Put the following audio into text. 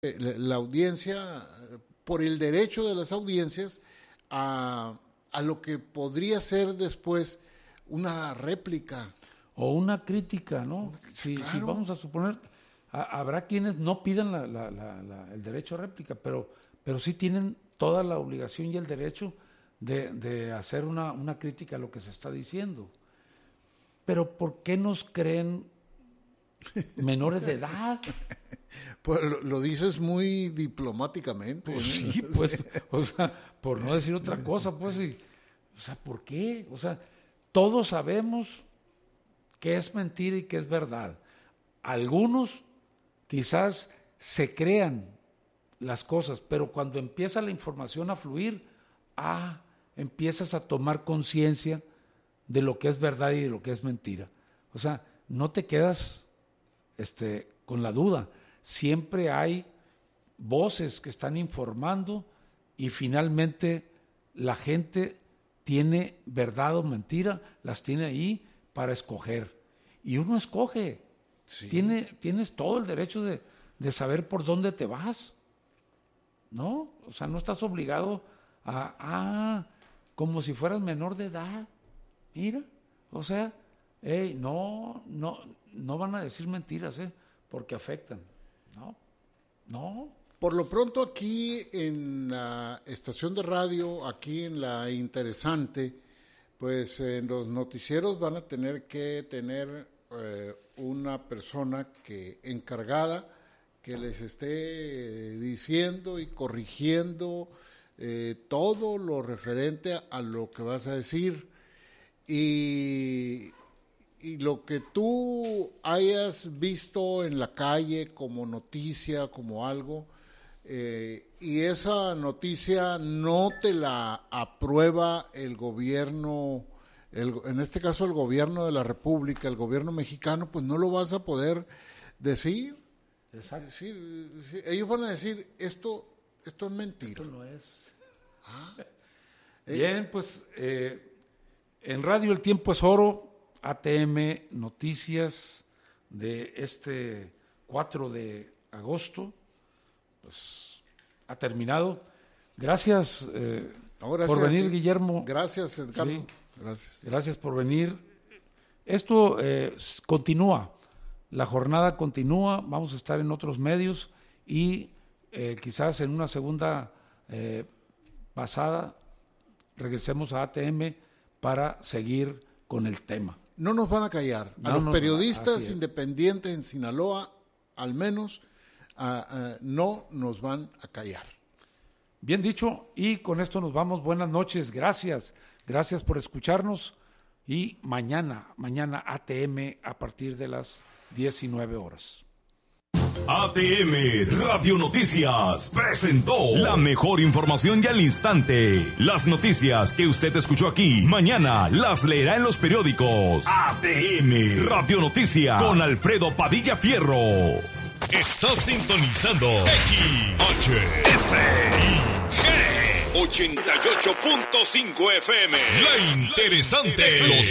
la audiencia, por el derecho de las audiencias a lo que podría ser después una réplica. O una crítica, ¿no? Si vamos a suponer, habrá quienes no pidan el derecho a réplica, pero sí tienen toda la obligación y el derecho de hacer una crítica a lo que se está diciendo. Pero ¿por qué nos creen menores de edad? Pues lo dices muy diplomáticamente. Pues sí, pues, o sea, por no decir otra cosa, pues, o sea, ¿por qué? O sea, todos sabemos que es mentira y que es verdad. Algunos quizás se crean las cosas, pero cuando empieza la información a fluir, empiezas a tomar conciencia de lo que es verdad y de lo que es mentira. O sea, no te quedas con la duda. Siempre hay voces que están informando y finalmente la gente tiene verdad o mentira, las tiene ahí para escoger. Y uno escoge. Sí. Tienes todo el derecho de saber por dónde te vas, ¿no? O sea, no estás obligado como si fueras menor de edad. Mira, o sea, no van a decir mentiras, porque afectan. No. Por lo pronto aquí en la estación de radio, aquí en La Interesante, pues en los noticieros van a tener que tener una persona encargada que les esté diciendo y corrigiendo todo lo referente a lo que vas a decir y lo que tú hayas visto en la calle como noticia, como algo, y esa noticia no te la aprueba el gobierno, en este caso el gobierno de la República, el gobierno mexicano, pues no lo vas a poder decir. Exacto. Sí, ellos van a decir, esto es mentira. Esto no es. Bien, pues en Radio El Tiempo es Oro, ATM Noticias de este 4 de agosto, pues ha terminado. Gracias por venir, Guillermo. Gracias, Edgardo. Sí. Gracias por venir. Esto continúa, la jornada continúa, vamos a estar en otros medios y quizás en una segunda pasada regresemos a ATM para seguir con el tema. No nos van a callar. A los periodistas independientes en Sinaloa, al menos, no nos van a callar. Bien dicho, y con esto nos vamos. Buenas noches, gracias por escucharnos y mañana ATM a partir de las 19 horas. ATM Radio Noticias presentó la mejor información y al instante. Las noticias que usted escuchó aquí, mañana las leerá en los periódicos. ATM Radio Noticias con Alfredo Padilla Fierro. Estás sintonizando XHSIG 88.5 FM. La Interesante.